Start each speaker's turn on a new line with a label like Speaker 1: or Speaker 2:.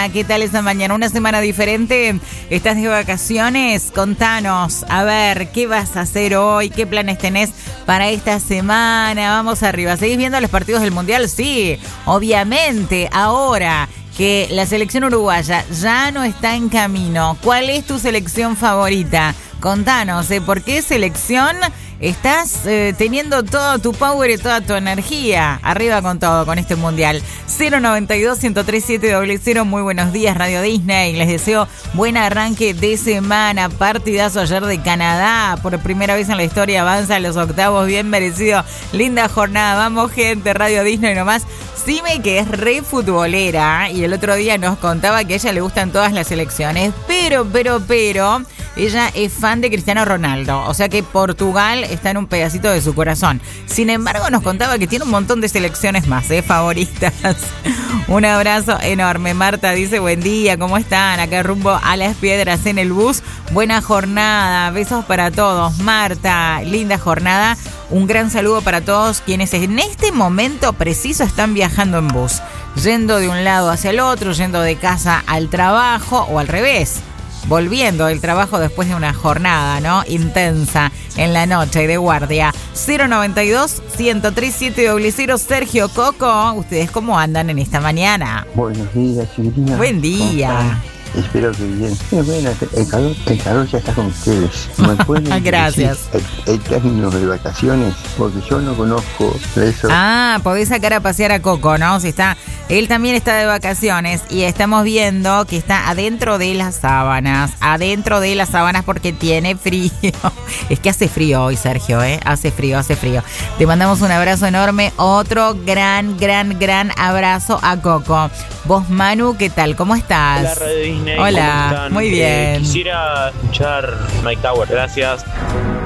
Speaker 1: ¿Qué tal esa mañana? Una semana diferente. ¿Estás de vacaciones? Contanos, a ver, ¿qué vas a hacer hoy? ¿Qué planes tenés para esta semana? Vamos arriba. ¿Seguís viendo los partidos del Mundial? Sí, obviamente. Ahora que la selección uruguaya ya no está en camino, ¿cuál es tu selección favorita? Contanos, ¿por qué selección estás teniendo todo tu power y toda tu energía? Arriba con todo, con este Mundial. 092-103-700. Muy buenos días, Radio Disney. Les deseo buen arranque de semana. Partidazo ayer de Canadá. Por primera vez en la historia avanza a los octavos. Bien merecido. Linda jornada. Vamos, gente. Radio Disney nomás. Sime, que es re futbolera, y el otro día nos contaba que a ella le gustan todas las selecciones, pero ella es fan de Cristiano Ronaldo, o sea que Portugal está en un pedacito de su corazón. Sin embargo, nos contaba que tiene un montón de selecciones más, favoritas. Un abrazo enorme. Marta dice, buen día, ¿cómo están? Acá rumbo a Las Piedras en el bus. Buena jornada, besos para todos. Marta, linda jornada. Un gran saludo para todos quienes en este momento preciso están viajando en bus, yendo de un lado hacia el otro, yendo de casa al trabajo o al revés, volviendo del trabajo después de una jornada, ¿no?, intensa en la noche de guardia. 092-103-700. Sergio, Coco, ¿ustedes cómo andan en esta mañana?
Speaker 2: Buenos días, chiquitina.
Speaker 1: Buen día.
Speaker 2: Espero que bien. Bueno, el calor ya está con ustedes. ¿Me pueden
Speaker 1: Gracias.
Speaker 2: El término de vacaciones? Porque yo no conozco eso.
Speaker 1: Podés sacar a pasear a Coco, ¿no? Si está, él también está de vacaciones y estamos viendo que está adentro de las sábanas porque tiene frío. Es que hace frío hoy, Sergio, hace frío. Te mandamos un abrazo enorme. Otro gran abrazo a Coco. Vos, Manu, ¿qué tal? ¿Cómo estás?
Speaker 3: Hola, Radio Disney.
Speaker 1: Hola, muy bien.
Speaker 3: Quisiera escuchar Mike Tower, gracias.